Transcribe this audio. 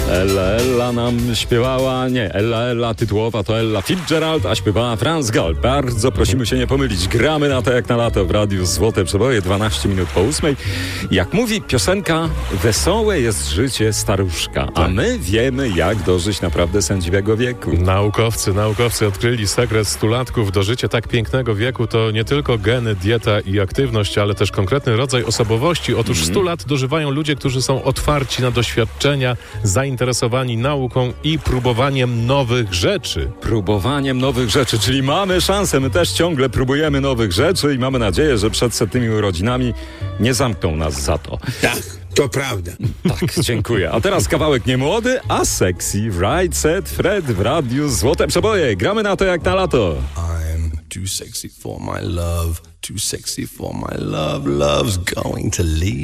Ella nam śpiewała, nie, Ella tytułowa to Ella Fitzgerald, a śpiewała Franz Gall. Bardzo prosimy się nie pomylić. Gramy na to jak na lato w Radiu Złote Przeboje, 12 minut po 8. Jak mówi piosenka, wesołe jest życie staruszka, a my wiemy, jak dożyć naprawdę sędziwego wieku. Naukowcy odkryli sekret stulatków. Dożycie tak pięknego wieku to nie tylko geny, dieta i aktywność, ale też konkretny rodzaj osobowości. Otóż 100 lat dożywają ludzie, którzy są otwarci na doświadczenia, zainteresowani nauką i próbowaniem nowych rzeczy. Próbowaniem nowych rzeczy, czyli mamy szansę, my też ciągle próbujemy nowych rzeczy i mamy nadzieję, że przed setnymi urodzinami nie zamkną nas za to. Tak, to prawda. Tak, dziękuję. A teraz kawałek nie młody, a sexy. Right Set Fred w Radiu Złote Przeboje. Gramy na to jak na lato. I'm too sexy for my love, too sexy for my love, love's going to leave.